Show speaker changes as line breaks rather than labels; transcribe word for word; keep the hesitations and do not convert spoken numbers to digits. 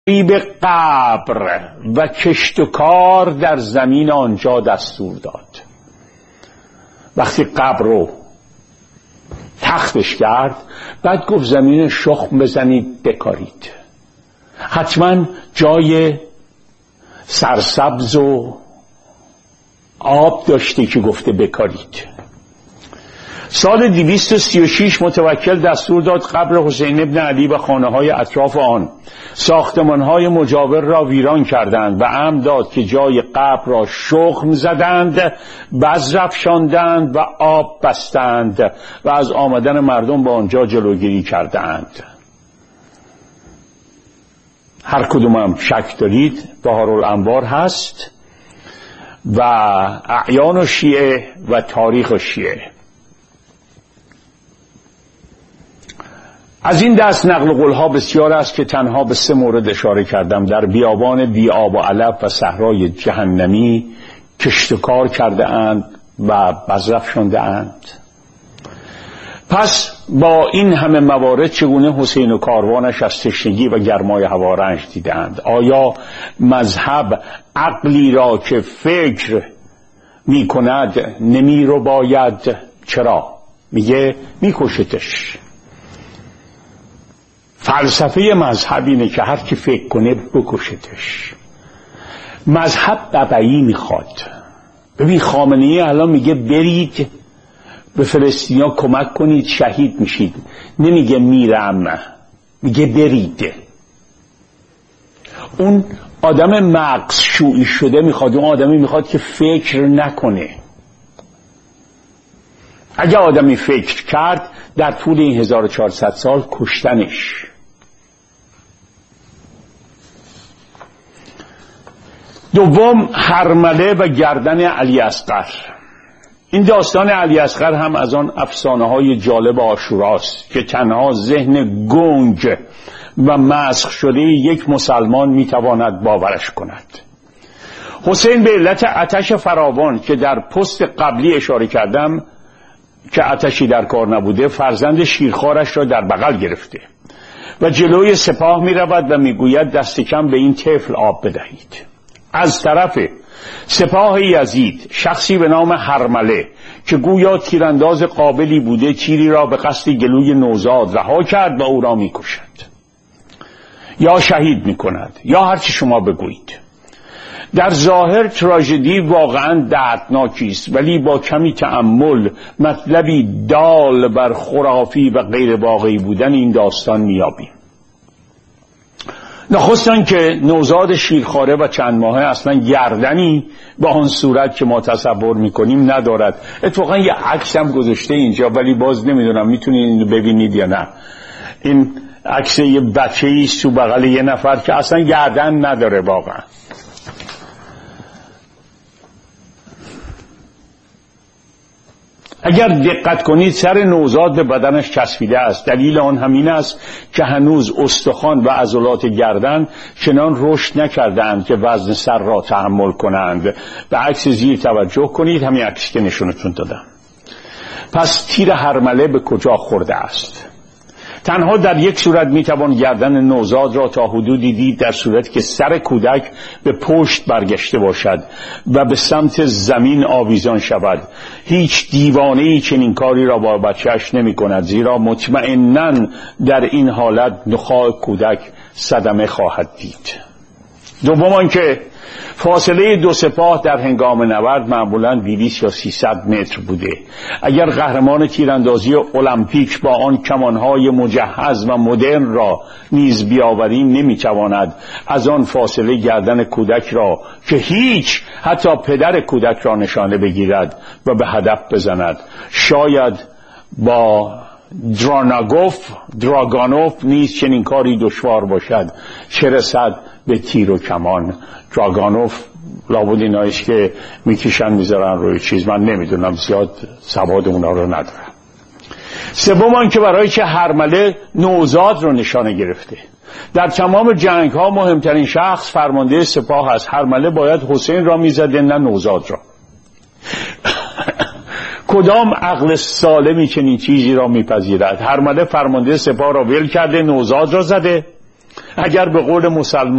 به قبر و کشت و کار در زمین آنجا دستور داد. وقتی قبر رو تختش کرد، بعد گفت زمین شخم بزنید بکارید، حتما جای سرسبز و آب داشته که گفته بکارید. سال دویست و سی و شش متوکل دستور داد قبر حسین ابن علی و خانه های اطراف آن، ساختمان های مجاور را ویران کردند و امر داد که جای قبر را شخم زدند، بذر افشاندند و آب بستند و از آمدن مردم به آنجا جلوگیری کردند. هر کدوم هم شک دارید بهارالانوار هست و اعیان و شیعه و تاریخ و شیعه. از این دست نقل قولها بسیار است که تنها به سه مورد اشاره کردم. در بیابان بی آب و علف و صحرای جهنمی کشت و کار کرده اند و بذر افشانده اند. پس با این همه موارد چگونه حسین و کاروانش از تشنگی و گرمای هوا رنج دیدند؟ آیا مذهب عقلی را که فکر می کند نمی رو باید؟ چرا؟ میگه میکشتش. فلسفه مذهب اینه که هر کی فکر کنه بکشتش. مذهب ببعی میخواد. ببین خامنه‌ای الان میگه برید به فلسطینیا کمک کنید شهید میشید، نمیگه میرم، میگه برید. اون آدم مغز شویی شده میخواد، اون آدمی میخواد که فکر نکنه. اگه آدمی فکر کرد در طول این هزار و چهارصد سال کشتنش. دوم، هرمله و گردن علی اصغر. این داستان علی اصغر هم از آن افسانه های جالب عاشوراست که تنها ذهن گنگ و مسخ شده یک مسلمان میتواند باورش کند. حسین به علت آتش فراوان که در پست قبلی اشاره کردم که آتشی در کار نبوده، فرزند شیرخوارش را در بغل گرفته و جلوی سپاه می رود و می گوید دست کم به این طفل آب بدهید. از طرف سپاه یزید شخصی به نام هرمله که گویا تیرانداز قابلی بوده، تیری را به قصد گلوی نوزاد رها کرد و او را می کشد یا شهید می کند یا هرچی شما بگویید. در ظاهر تراژدی واقعا دردناکی است، ولی با کمی تأمل مطلبی دال بر خرافی و غیر واقعی بودن این داستان میابیم. نخستان که نوزاد شیرخواره و چند ماهه اصلا گردنی به آن صورت که ما تصور میکنیم ندارد. اتفاقا یه عکس هم گذاشته اینجا، ولی باز نمیدونم میتونید اینو ببینید یا نه. این عکس یه بچه‌ای است تو بغل یه نفر که اصلا گردن نداره واقعا. اگر دقت کنید سر نوزاد به بدنش چسبیده است. دلیل آن همین است که هنوز استخوان و عضلات گردن چنان رشد نکردند که وزن سر را تحمل کنند. به عکس زیر توجه کنید، همین عکسی که نشونتون دادم. پس تیر هرمله به کجا خورده است؟ تنها در یک صورت میتوان گردن نوزاد را تا حدودی دید، در صورت که سر کودک به پشت برگشته باشد و به سمت زمین آویزان شود. هیچ دیوانه‌ای چنین کاری را با بچه‌اش نمی کند، زیرا مطمئناً در این حالت نخاع کودک صدمه خواهد دید. دوم که فاصله دو سپاه در هنگام نبرد معمولاً دویست یا سیصد متر بوده. اگر قهرمان تیراندازی المپیک با آن کمانهای مجهز و مدرن را نیز بیاوریم نمیتواند از آن فاصله گردن کودک را که هیچ حتی پدر کودک را نشانه بگیرد و به هدف بزند. شاید با دراناگوف دراگانوف نیز چنین کاری دشوار باشد، چه رسد به تیر و کمان. دراگانوف لابد اینایش که میکشن میذارن روی چیز، من نمیدونم، زیاد سواد اونا رو ندارم. سوم که برای که هرمله نوزاد رو نشانه گرفته. در تمام جنگ ها مهمترین شخص فرمانده سپاه است. هرمله باید حسین را میزده نه نوزاد را. کدام عقل سالمی چنین چیزی را میپذیرد؟ هرمله فرمانده سپاه را ول کرده، نوزاد را زده. اگر به قول مسلمان